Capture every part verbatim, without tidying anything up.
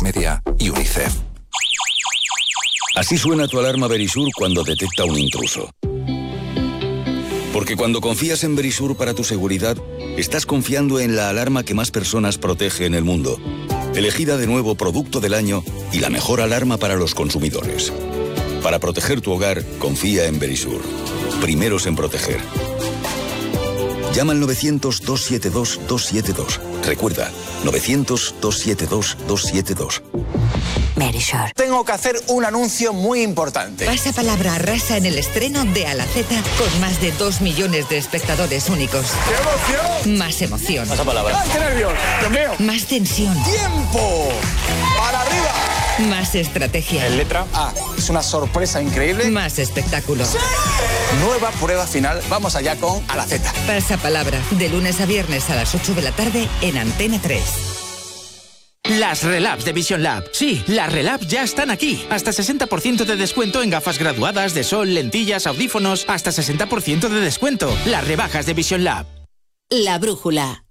Media y UNICEF. Así suena tu alarma Verisur cuando detecta un intruso. Porque cuando confías en Verisur para tu seguridad, estás confiando en la alarma que más personas protege en el mundo. Elegida de nuevo Producto del Año y la mejor alarma para los consumidores. Para proteger tu hogar, confía en Verisur. Primeros en proteger. Llama al novecientos, dos siete dos, dos siete dos. Recuerda, novecientos, dos siete dos, dos siete dos. Verisur. Tengo que hacer un anuncio muy importante. Pasa palabra arrasa en el estreno de A la Z con más de dos millones de espectadores únicos. ¡Qué emoción! Más emoción. Pasa palabra. ¡Ay, qué nervios! ¡Dios mío! Más tensión. ¡Tiempo! ¡Para arriba! Más estrategia. En letra A. Es una sorpresa increíble. Más espectáculo. ¡Sí! Nueva prueba final. Vamos allá con A la Z. Pasa palabra. De lunes a viernes a las ocho de la tarde en Antena tres. Las Relabs de Vision Lab. Sí, las Relabs ya están aquí. Hasta sesenta por ciento de descuento en gafas graduadas, de sol, lentillas, audífonos. Hasta sesenta por ciento de descuento. Las rebajas de Vision Lab. La brújula.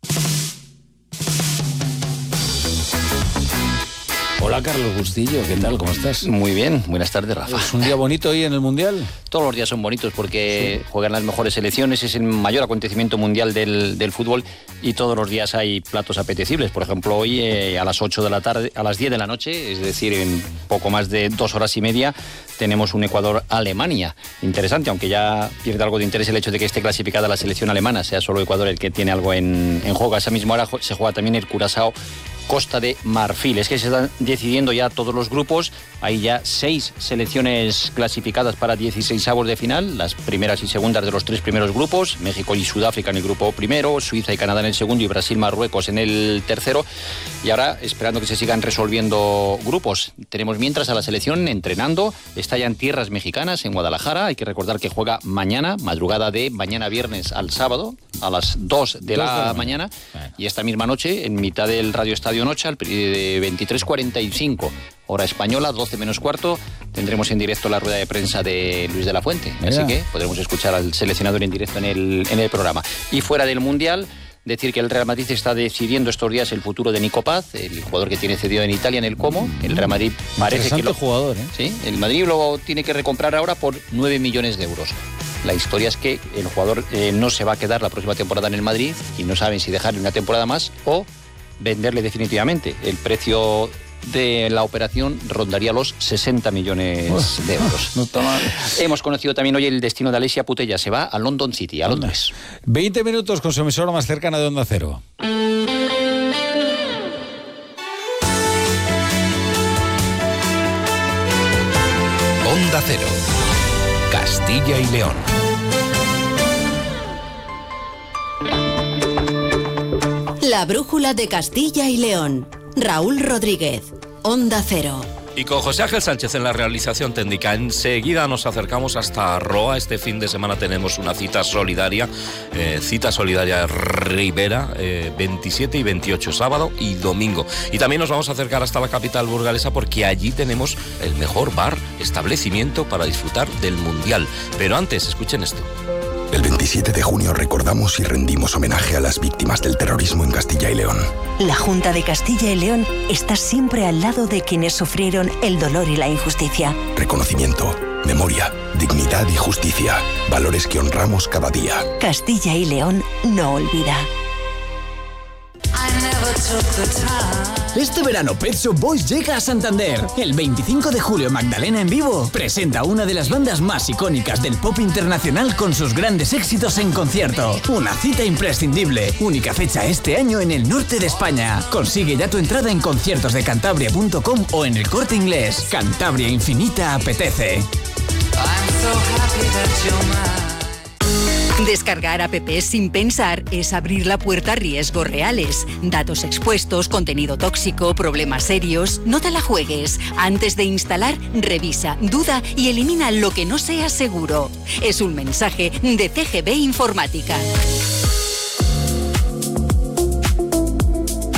Hola Carlos Bustillo, ¿qué tal? ¿Cómo estás? Muy bien, buenas tardes, Rafa. ¿Es un día bonito hoy en el Mundial? Todos los días son bonitos porque sí. Juegan las mejores selecciones, es el mayor acontecimiento mundial del, del fútbol y todos los días hay platos apetecibles. Por ejemplo, hoy eh, a las ocho de la tarde, a las diez de la noche, es decir, en poco más de dos horas y media, tenemos un Ecuador-Alemania. Interesante, aunque ya pierde algo de interés el hecho de que esté clasificada la selección alemana, sea solo Ecuador el que tiene algo en, en juego. A esa misma hora se juega también el Curazao Costa de Marfil. Es que se están decidiendo ya todos los grupos. Hay ya seis selecciones clasificadas para dieciseisavos de final, las primeras y segundas de los tres primeros grupos, México y Sudáfrica en el grupo primero, Suiza y Canadá en el segundo y Brasil-Marruecos en el tercero. Y ahora, esperando que se sigan resolviendo grupos, tenemos mientras a la selección entrenando. Está ya en tierras mexicanas, en Guadalajara. Hay que recordar que juega mañana, madrugada de mañana viernes al sábado, a las dos de la mañana. Y esta misma noche, en mitad del Radio Estadio Noche, al de veintitrés cuarenta y cinco, hora española, doce menos cuarto, tendremos en directo la rueda de prensa de Luis de la Fuente. Mira. Así que podremos escuchar al seleccionador en directo en el, en el programa. Y fuera del Mundial, decir que el Real Madrid está decidiendo estos días el futuro de Nico Paz, el jugador que tiene cedido en Italia en el Como. El Real Madrid parece que lo, jugador, ¿eh? Sí, el Madrid lo tiene que recomprar ahora por nueve millones de euros. La historia es que el jugador eh, no se va a quedar la próxima temporada en el Madrid y no saben si dejarle una temporada más o venderle definitivamente. El precio de la operación rondaría los sesenta millones oh, de euros. No está mal. Hemos conocido también hoy el destino de Alessia Putellas. Se va a London City, a Londres. veinte minutos con su emisora más cercana de Onda Cero. Onda Cero. Castilla y León. La brújula de Castilla y León. Raúl Rodríguez, Onda Cero. Y con José Ángel Sánchez en la realización técnica, enseguida nos acercamos hasta Roa. Este fin de semana tenemos una cita solidaria, eh, cita solidaria Ribera, eh, veintisiete y veintiocho, sábado y domingo. Y también nos vamos a acercar hasta la capital burgalesa porque allí tenemos el mejor bar, establecimiento para disfrutar del Mundial. Pero antes, escuchen esto. El veintisiete de junio recordamos y rendimos homenaje a las víctimas del terrorismo en Castilla y León. La Junta de Castilla y León está siempre al lado de quienes sufrieron el dolor y la injusticia. Reconocimiento, memoria, dignidad y justicia. Valores que honramos cada día. Castilla y León no olvida. Este verano Pet Shop Boys llega a Santander. El veinticinco de julio Magdalena en vivo presenta una de las bandas más icónicas del pop internacional con sus grandes éxitos en concierto. Una cita imprescindible. Única fecha este año en el norte de España. Consigue ya tu entrada en conciertos de cantabria punto com o en el Corte Inglés. Cantabria Infinita apetece. Descargar apps sin pensar es abrir la puerta a riesgos reales. Datos expuestos, contenido tóxico, problemas serios. No te la juegues. Antes de instalar, revisa, duda y elimina lo que no sea seguro. Es un mensaje de C G B Informática.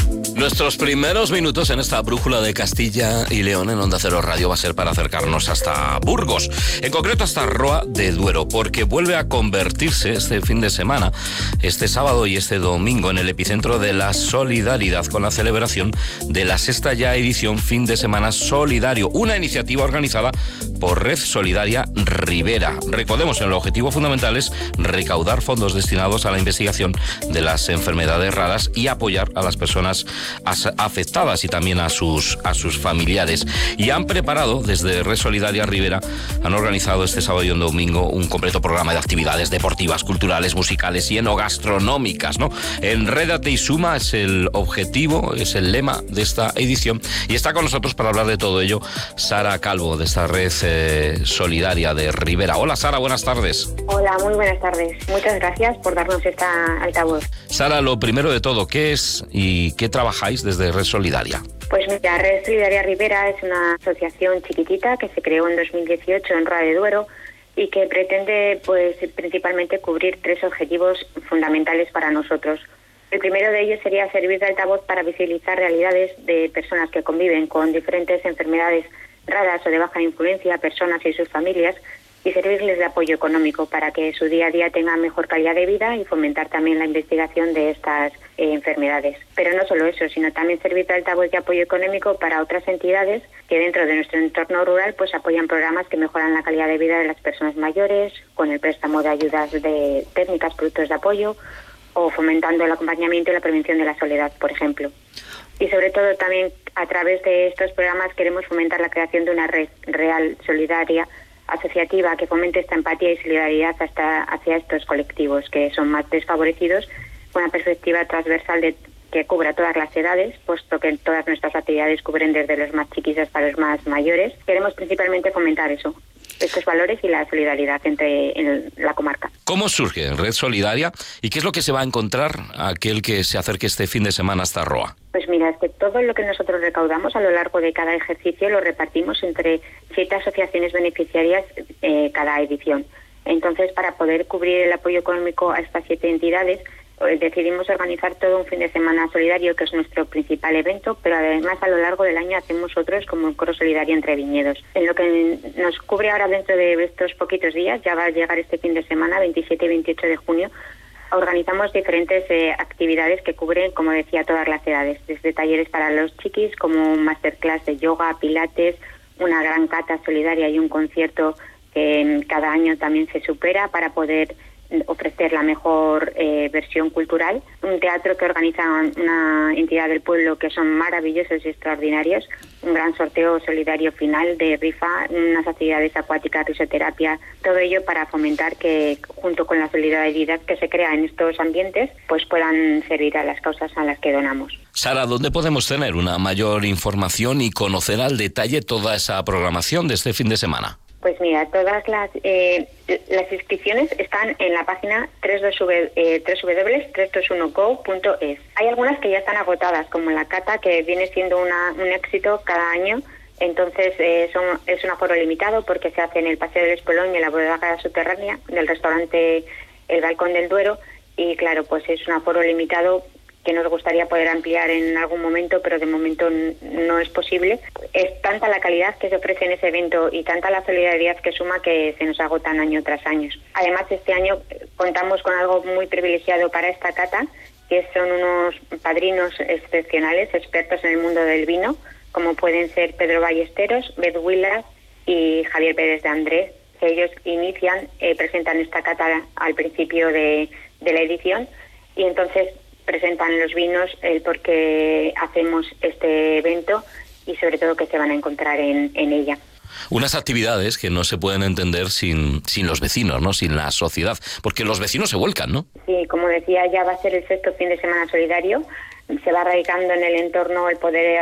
Nuestros primeros minutos en esta brújula de Castilla y León en Onda Cero Radio va a ser para acercarnos hasta Burgos, en concreto hasta Roa de Duero, porque vuelve a convertirse este fin de semana, este sábado y este domingo, en el epicentro de la solidaridad con la celebración de la sexta ya edición Fin de Semana Solidario, una iniciativa organizada por Red Solidaria Ribera. Recordemos, el objetivo fundamental es recaudar fondos destinados a la investigación de las enfermedades raras y apoyar a las personas afectadas y también a sus, a sus familiares. Y han preparado, desde Red Solidaria Ribera, han organizado este sábado y un domingo un completo programa de actividades deportivas, culturales, musicales y enogastronómicas, ¿no? Enrédate y suma es el objetivo, es el lema de esta edición. Y está con nosotros para hablar de todo ello Sara Calvo, de esta Red eh, Solidaria de Ribera. Hola Sara, buenas tardes. Hola, muy buenas tardes. Muchas gracias por darnos esta altavoz. Sara, lo primero de todo, ¿qué es y qué trabajáis desde Red Solidaria? Pues mira, Red Solidaria Ribera es una asociación chiquitita que se creó en dos mil dieciocho en Roa de Duero y que pretende pues principalmente cubrir tres objetivos fundamentales para nosotros. El primero de ellos sería servir de altavoz para visibilizar realidades de personas que conviven con diferentes enfermedades raras o de baja influencia, personas y sus familias, y servirles de apoyo económico para que su día a día tenga mejor calidad de vida y fomentar también la investigación de estas eh, enfermedades. Pero no solo eso, sino también servir de altavoz de apoyo económico para otras entidades que dentro de nuestro entorno rural pues apoyan programas que mejoran la calidad de vida de las personas mayores, con el préstamo de ayudas de técnicas, productos de apoyo, o fomentando el acompañamiento y la prevención de la soledad, por ejemplo. Y sobre todo también a través de estos programas queremos fomentar la creación de una red real, solidaria, asociativa, que fomente esta empatía y solidaridad hasta hacia estos colectivos que son más desfavorecidos, con una perspectiva transversal de, que cubra todas las edades, puesto que todas nuestras actividades cubren desde los más chiquis hasta los más mayores. Queremos principalmente fomentar eso, estos valores y la solidaridad entre en la comarca. ¿Cómo surge Red Solidaria y qué es lo que se va a encontrar aquel que se acerque este fin de semana hasta Roa? Pues mira, es que todo lo que nosotros recaudamos a lo largo de cada ejercicio lo repartimos entre siete asociaciones beneficiarias eh, cada edición. Entonces, para poder cubrir el apoyo económico a estas siete entidades, pues decidimos organizar todo un fin de semana solidario, que es nuestro principal evento, pero además a lo largo del año hacemos otros como el Coro Solidario Entre Viñedos. En lo que nos cubre ahora dentro de estos poquitos días, ya va a llegar este fin de semana, veintisiete y veintiocho de junio, organizamos diferentes eh, actividades que cubren, como decía, todas las edades, desde talleres para los chiquis, como un masterclass de yoga, pilates, una gran cata solidaria y un concierto que eh, cada año también se supera para poder ofrecer la mejor eh, versión cultural, un teatro que organiza una entidad del pueblo que son maravillosos y extraordinarios, un gran sorteo solidario final de rifa, unas actividades acuáticas, risoterapia, todo ello para fomentar que junto con la solidaridad que se crea en estos ambientes pues puedan servir a las causas a las que donamos. Sara, ¿dónde podemos tener una mayor información y conocer al detalle toda esa programación de este fin de semana? Pues mira, todas las eh, las inscripciones están en la página doble u doble u doble u punto tres dos uno go punto es. Hay algunas que ya están agotadas, como la cata, que viene siendo una, un éxito cada año. Entonces eh, son, es un aforo limitado porque se hace en el Paseo del Espolón y en la bodega subterránea del restaurante El Balcón del Duero. Y claro, pues es un aforo limitado que nos gustaría poder ampliar en algún momento, pero de momento no es posible. Es tanta la calidad que se ofrece en ese evento y tanta la solidaridad que suma que se nos agotan año tras año. Además, este año contamos con algo muy privilegiado para esta cata, que son unos padrinos excepcionales, expertos en el mundo del vino, como pueden ser Pedro Ballesteros, Beth Willas y Javier Pérez de Andrés, que ellos inician, eh, presentan esta cata al principio de, de la edición, y entonces presentan los vinos, el por qué hacemos este evento y sobre todo qué se van a encontrar en, en ella. Unas actividades que no se pueden entender sin, sin los vecinos, ¿no? Sin la sociedad, porque los vecinos se vuelcan, ¿no? Sí, como decía, ya va a ser el sexto fin de semana solidario. Se va radicando en el entorno el poder